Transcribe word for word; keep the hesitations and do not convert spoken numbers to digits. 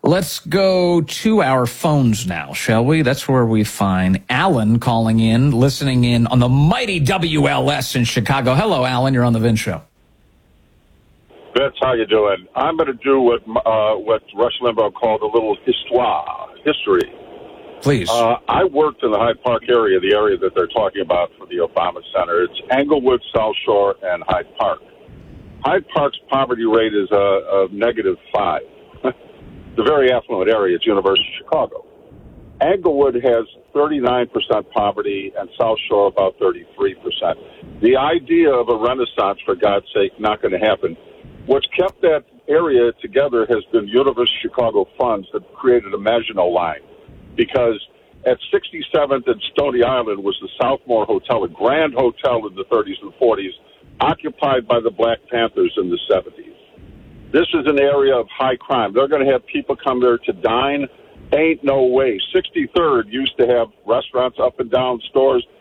Let's go to our phones now, shall we? That's where we find Alan calling in, listening in on the mighty W L S in Chicago. Hello, Alan. You're on the Vince Show. Vince, how you doing? I'm going to do what uh, what Rush Limbaugh called a little histoire, history. Please. Uh, I worked in the Hyde Park area, the area that they're talking about for the Obama Center. It's Englewood, South Shore, and Hyde Park. Hyde Park's poverty rate is a, a negative five. It's a very affluent area. It's University of Chicago. Englewood has thirty-nine percent poverty, and South Shore about thirty-three percent. The idea of a renaissance, for God's sake, not going to happen. What's kept that area together has been University of Chicago funds that created a Maginot Line, because at sixty-seventh and Stony Island was the Southmore Hotel, a grand hotel in the thirties and forties, occupied by the Black Panthers in the seventies. This is an area of high crime. They're going to have people come there to dine. Ain't no way. sixty-third used to have restaurants up and down, stores.